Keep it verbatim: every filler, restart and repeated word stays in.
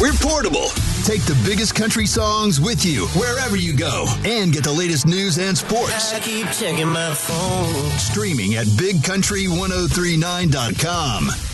We're portable. Take the biggest country songs with you wherever you go and get the latest news and sports. I keep checking my phone. Streaming at big country ten thirty-nine dot com.